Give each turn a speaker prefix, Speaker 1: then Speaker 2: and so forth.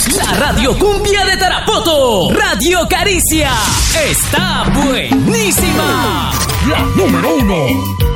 Speaker 1: La Radio Cumbia de Tarapoto. Radio Caricia. Está buenísima. La número 1.